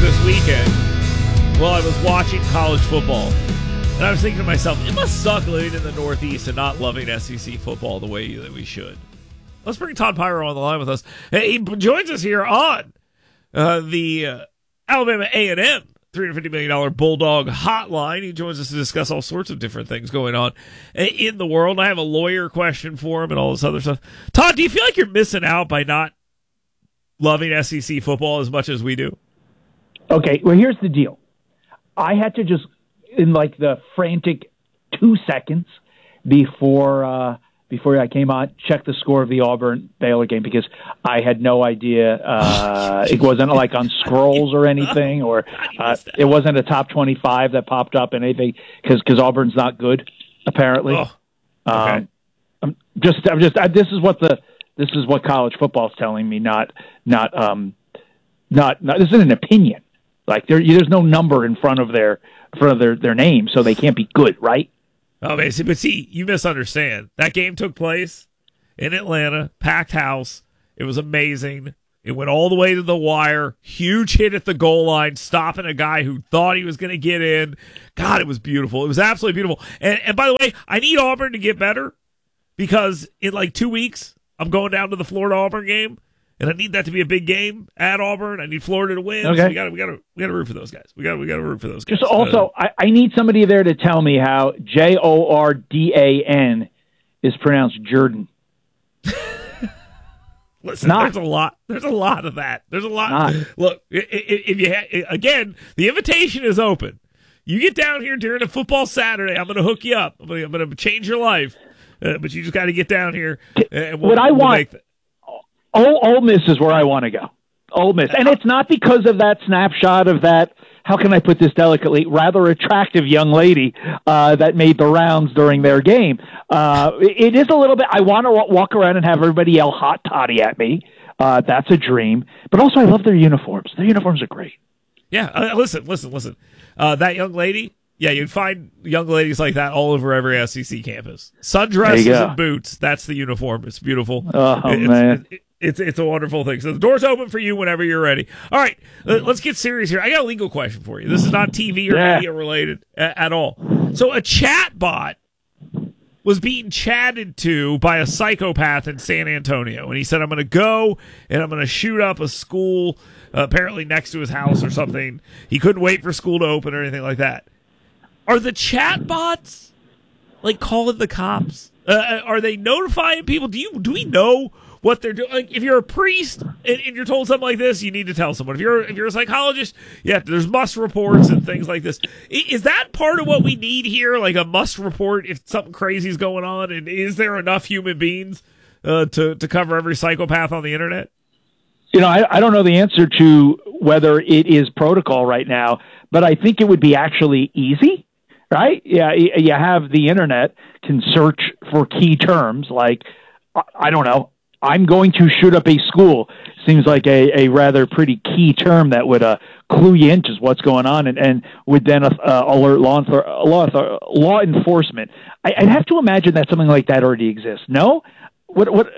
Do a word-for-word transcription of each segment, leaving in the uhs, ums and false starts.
this weekend while I was watching college football. And I was thinking to myself, it must suck living in the Northeast and not loving S E C football the way that we should. Let's bring Todd Pyro on the line with us. He joins us here on uh, the uh, Alabama A and M three hundred fifty million dollars Bulldog Hotline. He joins us to discuss all sorts of different things going on in the world. I have a lawyer question for him and all this other stuff. Todd, do you feel like you're missing out by not loving S E C football as much as we do? Okay, well, here's the deal. I had to just, in like the frantic two seconds before uh, before I came on, check the score of the Auburn-Baylor game because I had no idea. Uh, it wasn't like on scrolls or anything, or uh, it wasn't a top twenty-five that popped up and anything because because Auburn's not good, apparently. Oh, okay. Um, I'm just, I'm just. I, this is what the this is what college football is telling me. Not, not, um, not, not. This isn't an opinion. Like there, there's no number in front of their in front of their, their name, so they can't be good, right? Oh, basically, but see, you misunderstand. That game took place in Atlanta, packed house. It was amazing. It went all the way to the wire. Huge hit at the goal line, stopping a guy who thought he was going to get in. God, it was beautiful. It was absolutely beautiful. And, and by the way, I need Auburn to get better because in like two weeks, I'm going down to the Florida-Auburn game. And I need that to be a big game at Auburn. I need Florida to win. Okay. So we got to, we got to, we got to root for those guys. We got, we got to root for those guys. Just also, uh, I, I need somebody there to tell me how J O R D A N is pronounced Jordan. Listen, Not. there's a lot. There's a lot of that. There's a lot. Not. Look, if you ha- again, the invitation is open. You get down here during a football Saturday. I'm going to hook you up. I'm going to change your life. Uh, but you just got to get down here. And we'll, what I we'll want. Make the- Ole, Ole Miss is where I want to go. Ole Miss. And it's not because of that snapshot of that, how can I put this delicately, rather attractive young lady uh, that made the rounds during their game. Uh, it is a little bit, I want to walk around and have everybody yell hot toddy at me. Uh, that's a dream. But also I love their uniforms. Their uniforms are great. Yeah, uh, listen, listen, listen. Uh, that young lady, yeah, you'd find young ladies like that all over every S E C campus. Sundresses and boots, that's the uniform. It's beautiful. Oh, it's, man. It, it, It's it's a wonderful thing. So the door's open for you whenever you're ready. All right, let's get serious here. I got a legal question for you. This is not T V or yeah. media related at, at all. So a chat bot was being chatted to by a psychopath in San Antonio, and he said, "I'm going to go and I'm going to shoot up a school, uh, apparently next to his house or something." He couldn't wait for school to open or anything like that. Are the chat bots like calling the cops? Uh, are they notifying people? Do you do we know what they're doing? Like, if you're a priest and, and you're told something like this, you need to tell someone. If you're if you're a psychologist, yeah, there's must reports and things like this. Is that part of what we need here? Like a must report if something crazy is going on? And is there enough human beings uh, to to cover every psychopath on the internet? You know, I, I don't know the answer to whether it is protocol right now, but I think it would be actually easy, right? Yeah, you have the internet can search for key terms like, I don't know, I'm going to shoot up a school. Seems like a, a rather pretty key term that would uh, clue you into what's going on and, and would then uh, alert law, law, law enforcement. I, I'd have to imagine that something like that already exists. No? What? What?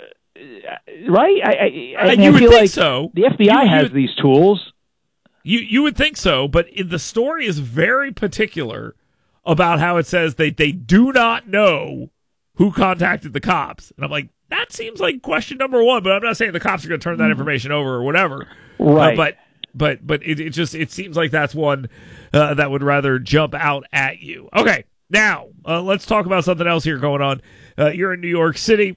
Right? I, I, I, uh, mean, you I would feel think like so. The F B I you, has you, these tools. You you would think so, but the story is very particular about how it says they, they do not know who contacted the cops. And I'm like, that seems like question number one, but I'm not saying the cops are going to turn that information over or whatever. Right. Uh, but but but it, it just it seems like that's one uh, that would rather jump out at you. Okay, now uh, let's talk about something else here going on. Uh, you're in New York City.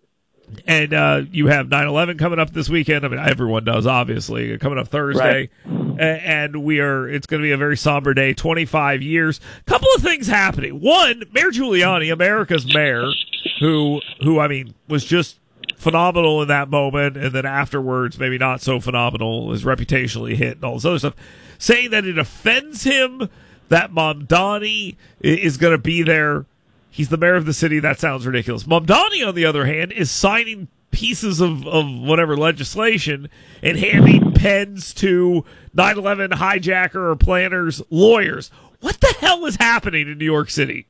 And uh, you have nine eleven coming up this weekend. I mean, everyone does, obviously, coming up Thursday. Right. And we are, it's going to be a very somber day, twenty-five years. Couple of things happening. One, Mayor Giuliani, America's mayor, who, who I mean, was just phenomenal in that moment. And then afterwards, maybe not so phenomenal, is reputationally hit and all this other stuff, saying that it offends him that Mamdani is going to be there. He's the mayor of the city. That sounds ridiculous. Mamdani, on the other hand, is signing pieces of, of whatever legislation and handing pens to nine eleven hijacker or planners' lawyers. What the hell is happening in New York City?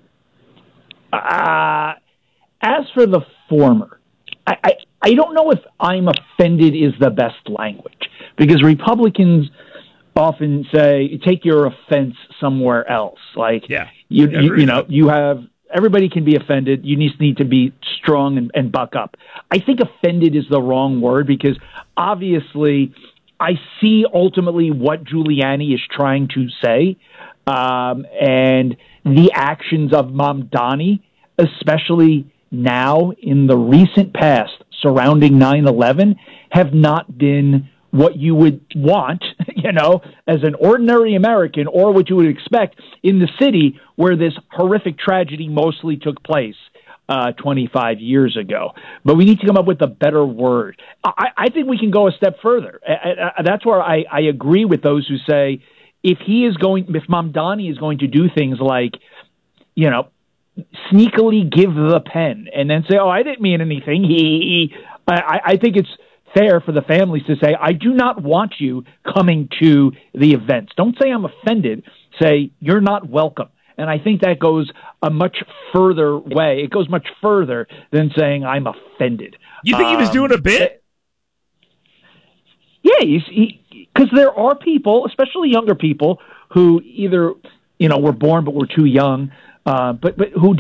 Uh, as for the former, I, I, I don't know if I'm offended is the best language, because Republicans often say, take your offense somewhere else. Like, yeah, you, yeah, you, you know, you have, everybody can be offended. You just need to be strong and, and buck up. I think offended is the wrong word because obviously I see ultimately what Giuliani is trying to say. Um, and the actions of Mamdani, especially now in the recent past surrounding nine eleven, have not been what you would want, you know, as an ordinary American, or what you would expect in the city where this horrific tragedy mostly took place uh, twenty-five years ago. But we need to come up with a better word. I, I think we can go a step further. I, I, that's where I, I agree with those who say if he is going, if Mamdani is going to do things like, you know, sneakily give the pen and then say, oh, I didn't mean anything. He, he I, I think it's fair for the families to say, I do not want you coming to the events. Don't say I'm offended. Say you're not welcome. And I think that goes a much further way. It goes much further than saying I'm offended. You think um, he was doing a bit? Yeah, because there are people, especially younger people, who either, you know, were born but were too young, uh, but but who